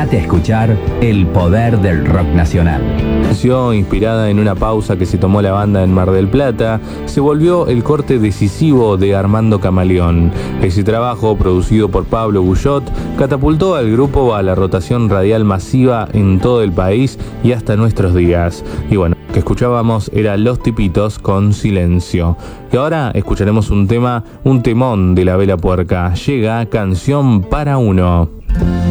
Quédate a escuchar el poder del rock nacional. Inspirada en una pausa que se tomó la banda en Mar del Plata, se volvió el corte decisivo de Armando Camaleón. Ese trabajo, producido por Pablo Guyot, catapultó al grupo a la rotación radial masiva en todo el país y hasta nuestros días. Y bueno, que escuchábamos era Los Tipitos con Silencio. Y ahora escucharemos un temón de La Vela Puerca. Llega Canción para Uno.